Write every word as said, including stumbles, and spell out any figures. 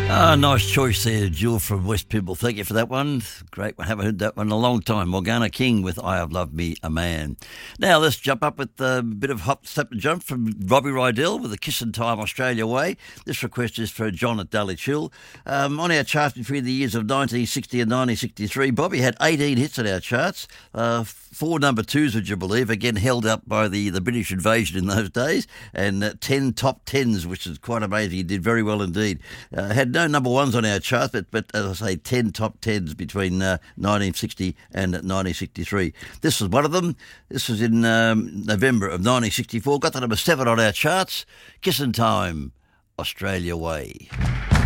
Ah, nice choice there, Jill from West Pymble. Thank you for that one. Great one. Haven't heard that one in a long time. Morgana King with I Have Loved Me a Man. Now let's jump up with a bit of hop, step and jump from Robbie Rydell with the Kissin' Time Australia Way. This request is for John at Dulwich Hill. Um, on our charts between the years of nineteen sixty and nineteen sixty-three, Bobby had eighteen hits on our charts. Uh, four number twos, would you believe, again held up by the, the British invasion in those days, and uh, ten top tens, which is quite amazing. He did very well indeed. Uh, had no number ones on our chart, but, but as I say, ten top tens between uh, nineteen sixty and nineteen sixty-three. This was one of them. This was in um, November of nineteen sixty-four. Got to number seven on our charts. Kissin' Time, Australia Way.